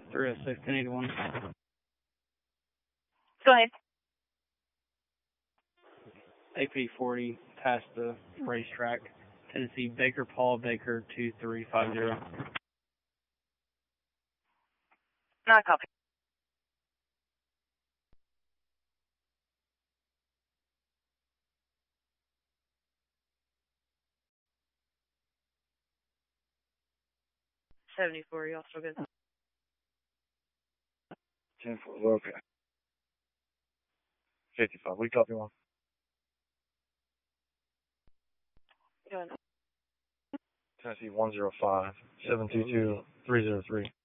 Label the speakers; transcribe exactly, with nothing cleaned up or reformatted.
Speaker 1: three oh six, ten eighty-one.
Speaker 2: Go ahead.
Speaker 1: A P forty past the racetrack. Tennessee, Baker, Paul Baker, two three five zero.
Speaker 2: Not copy. seventy-four, you also good?
Speaker 3: ten four, okay. fifty-five, we copy one.
Speaker 2: Go ahead.
Speaker 3: Tennessee one zero five, seven two two, three zero three.